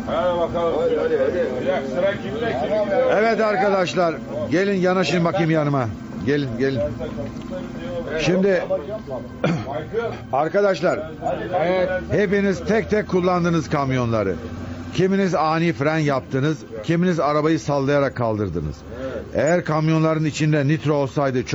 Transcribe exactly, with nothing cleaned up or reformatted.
Hadi bakalım. Hadi hadi hadi. Ya sıra kimde kimde? Evet arkadaşlar, gelin yanaşın bakayım yanıma. Gelin gelin. Şimdi arkadaşlar, Evet. hepiniz tek tek kullandınız kamyonları. Kiminiz ani fren yaptınız, kiminiz arabayı sallayarak kaldırdınız. Eğer kamyonların içinde nitro olsaydı